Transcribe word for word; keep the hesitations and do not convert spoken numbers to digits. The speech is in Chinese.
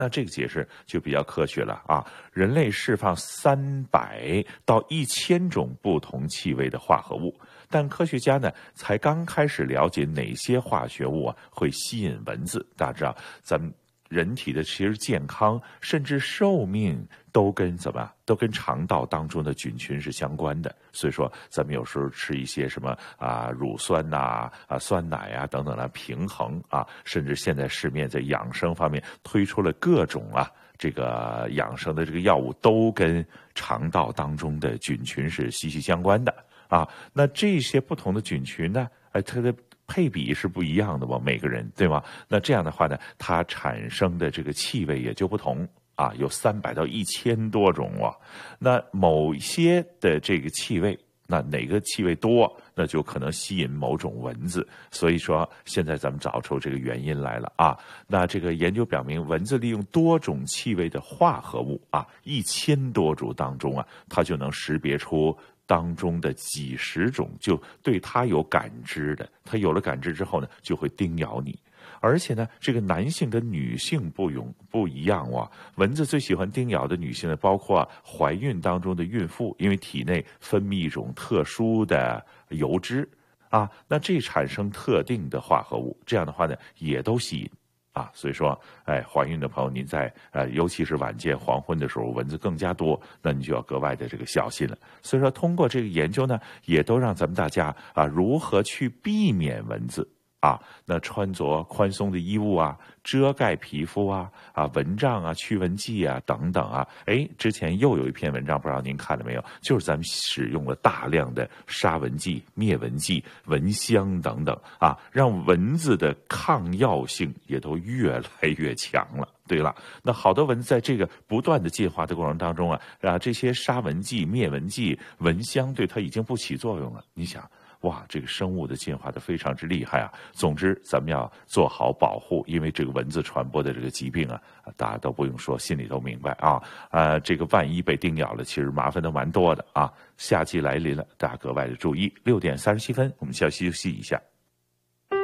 那这个解释就比较科学了啊！人类释放三百到一千种不同气味的化合物，但科学家呢才刚开始了解哪些化学物啊会吸引蚊子。大家知道，咱们人体的其实健康甚至寿命都跟怎么都跟肠道当中的菌群是相关的。所以说，咱们有时候吃一些什么啊乳酸呐 啊, 啊酸奶啊等等来平衡啊，甚至现在市面在养生方面推出了各种啊这个养生的这个药物，都跟肠道当中的菌群是息息相关的啊。那这些不同的菌群呢，哎，它的配比是不一样的嘛，每个人对吗？那这样的话呢，它产生的这个气味也就不同啊，有三百到一千多种哦。那某些的这个气味，那哪个气味多，那就可能吸引某种蚊子。所以说，现在咱们找出这个原因来了啊。那这个研究表明，蚊子利用多种气味的化合物啊，一千多种当中啊，它就能识别出当中的几十种就对它有感知的，它有了感知之后呢，就会叮咬你。而且呢，这个男性跟女性不用不一样哇、哦。蚊子最喜欢叮咬的女性呢，包括、啊、怀孕当中的孕妇，因为体内分泌一种特殊的油脂啊，那这产生特定的化合物，这样的话呢，也都吸引。啊，所以说，哎，怀孕的朋友，您在呃，尤其是晚间黄昏的时候，蚊子更加多，那你就要格外的这个小心了。所以说，通过这个研究呢，也都让咱们大家啊，如何去避免蚊子啊？那穿着宽松的衣物啊，遮盖皮肤啊，啊，蚊帐啊、驱蚊剂啊等等啊。哎，之前又有一篇文章，不知道您看了没有？就是咱们使用了大量的杀蚊剂、灭蚊剂、蚊香等等啊，让蚊子的抗药性也都越来越强了。对了，那好多蚊子在这个不断的进化的过程当中啊，啊，这些杀蚊剂、灭蚊剂、蚊香对它已经不起作用了。你想？哇，这个生物的进化的非常之厉害啊！总之，咱们要做好保护，因为这个蚊子传播的这个疾病啊，大家都不用说，心里都明白啊。呃，这个万一被叮咬了，其实麻烦都蛮多的啊。夏季来临了，大家格外的注意。六点三十七分，我们先休息一下。